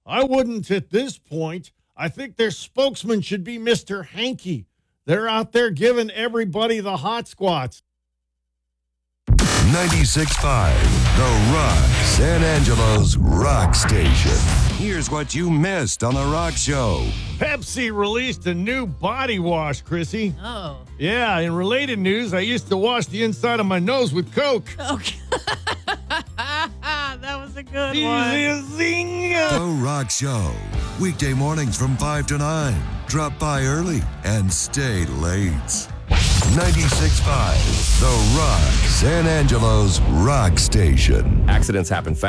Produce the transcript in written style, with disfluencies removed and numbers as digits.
I wouldn't at this point. I think their spokesman should be Mr. Hanky. They're out there giving everybody the hot squats. 96.5, The Rock, San Angelo's rock station. Here's what you missed on The Rock Show. Pepsi released a new body wash, Chrissy. Oh. Yeah, in related news, I used to wash the inside of my nose with Coke. Okay. That was a good Easy one. as zing. The Rock Show. Weekday mornings from 5 to 9. Drop by early and stay late. 96.5, The Rock, San Angelo's rock station. Accidents happen fast.